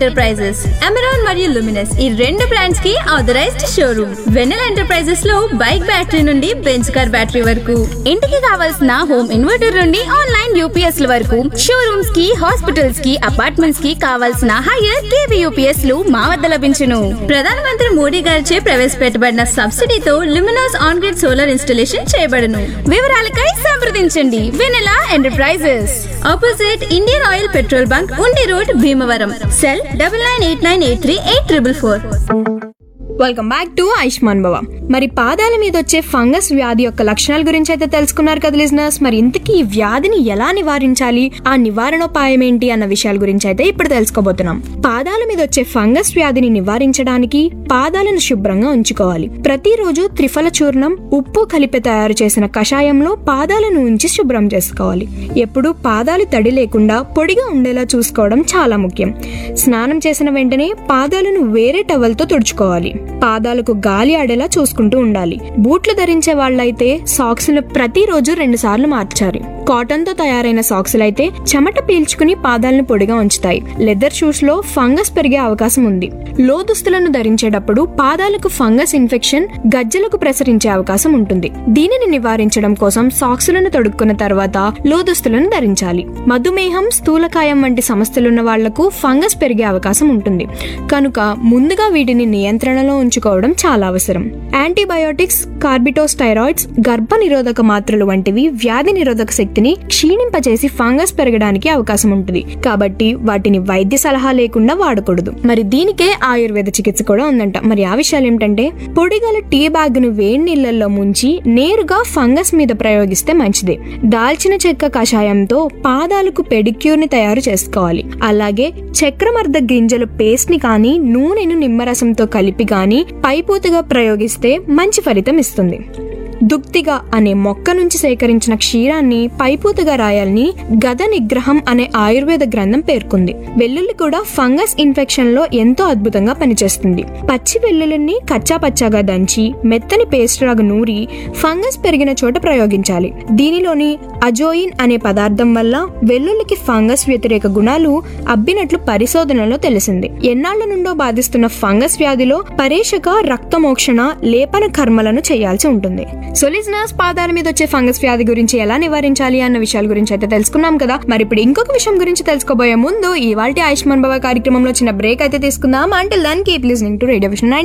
Enterprises, Amaron మరియు Luminous ఈ రెండు బ్రాండ్స్ కి ఆథరైజ్డ్ షోరూమ్. వెన్నెల ఎంటర్ప్రైజెస్ లో బైక్ బ్యాటరీ నుండి బెంచ్ కార్ బ్యాటరీ వరకు, ఇంటికి కావాల్సిన హోమ్ ఇన్వర్టర్ నుండి ఆన్లైన్ యూపీఎస్ ల వరకు, షోరూమ్స్ కి, హాస్పిటల్స్ కి, అపార్ట్మెంట్స్ కి కావాల్సిన హైయర్ కేవీ యూపీఎస్ లు మా వద్ద లభించును. ప్రధానమంత్రి మోడీ గారిచే ప్రవేశపెట్టబడిన సబ్సిడీతో Luminous on grid solar installation చేయబడును. వివరాలకై సంప్రదించండి వెన్నెల enterprises, opposite Indian oil petrol bunk, ఉండి road, Bhimavaram. Cell 9989838444. Welcome back to Ayushman భవ. మరి పాదాల మీద వచ్చే ఫంగస్ వ్యాధి యొక్క లక్షణాల గురించి అయితే తెలుసుకున్నారు కదా లిజనర్స్. మరి ఇంతకీ ఈ వ్యాధిని ఎలా నివారించాలి, ఆ నివారణోపాయం ఏంటి అన్న విషయాల గురించి అయితే ఇప్పుడు తెలుసుకోబోతున్నాం. పాదాల మీద వచ్చే ఫంగస్ వ్యాధిని నివారించడానికి పాదాలను శుభ్రంగా ఉంచుకోవాలి. ప్రతిరోజు త్రిఫల చూర్ణం, ఉప్పు కలిపి తయారు చేసిన కషాయంలో పాదాలను ఉంచి శుభ్రం చేసుకోవాలి. ఎప్పుడు పాదాలు తడి లేకుండా పొడిగా ఉండేలా చూసుకోవడం చాలా ముఖ్యం. స్నానం చేసిన వెంటనే పాదాలను వేరే టవల్తో తుడుచుకోవాలి. పాదాలకు గాలి ఆడేలా చూసుకుంటూ ఉండాలి. బూట్లు ధరించే వాళ్ళైతే సాక్స్లు ప్రతిరోజు 2 సార్లు మార్చాలి. కాటన్ తో తయారైన సాక్స్లు అయితే చెమట పీల్చుకుని పాదాలను పొడిగా ఉంచుతాయి. లెదర్ షూస్ లో ఫంగస్ పెరిగే అవకాశం ఉంది. లో దుస్తులను ధరించేటప్పుడు పాదాలకు ఫంగస్ ఇన్ఫెక్షన్ గజ్జలకు ప్రసరించే అవకాశం ఉంటుంది. దీనిని నివారించడం కోసం సాక్స్లను తొడుక్కున్న తర్వాత లో దుస్తులను ధరించాలి. మధుమేహం, స్థూలకాయం వంటి సమస్యలున్న వాళ్లకు ఫంగస్ పెరిగే అవకాశం ఉంటుంది కనుక ముందుగా వీటిని నియంత్రణలో ఉంచుకోవడం చాలా అవసరం. యాంటీబయోటిక్స్, కార్బిటోస్టైరాయిడ్స్, గర్భ నిరోధక మాత్రలు వంటివి వ్యాధి నిరోధక శక్తిని క్షీణింపజేసి ఫంగస్ పెరగడానికి అవకాశం ఉంటుంది కాబట్టి వాటిని వైద్య సలహా లేకుండా వాడకూడదు. మరి దీనికే ఆయుర్వేద చికిత్స కూడా ఉందంట. మరి ఆ విషయాలు ఏమిటంటే, పొడిగల టీ బ్యాగ్ ను వేడి నీళ్లలో ముంచి నేరుగా ఫంగస్ మీద ప్రయోగిస్తే మంచిది. దాల్చిన చెక్క కషాయంతో పాదాలకు పెడిక్యూర్ ని తయారు చేసుకోవాలి. అలాగే చక్రమర్ద గింజల పేస్ట్ ని కానీ నూనెను నిమ్మరసంతో కలిపి గాని పైపూతగా ప్రయోగిస్తే మంచి ఫలితం ఇస్తుంది. దుక్తిగా అనే మొక్క నుంచి సేకరించిన క్షీరాన్ని పైపూతగా రాయాలని గద నిగ్రహం అనే ఆయుర్వేద గ్రంథం పేర్కొంది. వెల్లుల్లి కూడా ఫంగస్ ఇన్ఫెక్షన్ లో ఎంతో అద్భుతంగా పనిచేస్తుంది. పచ్చి వెల్లుల్లిని కచ్చా పచ్చాగా దంచి మెత్తని పేస్ట్ లాగా నూరి ఫంగస్ పెరిగిన చోట ప్రయోగించాలి. దీనిలోని అజోయిన్ అనే పదార్థం వల్ల వెల్లుల్లికి ఫంగస్ వ్యతిరేక గుణాలు అబ్బినట్లు పరిశోధనలో తెలిసింది. ఎన్నాళ్ల నుండో బాధిస్తున్న ఫంగస్ వ్యాధిలో పరేషక, రక్తమోక్షణ, లేపన కర్మలను చేయాల్సి ఉంటుంది. సో లిజనర్స్, పాదాల మీద వచ్చే ఫంగస్ వ్యాధి గురించి ఎలా నివారించాలి అన్న విషయాల గురించి అయితే తెలుసుకున్నాం కదా. మరి ఇప్పుడు ఇంకొక విషయం గురించి తెలుసుకోబోయే ముందు ఇవాల్టి ఆయుష్మాన్ భవ కార్యక్రమంలో చిన్న బ్రేక్ అయితే తీసుకుందాం. Until then keep listening to radio vision.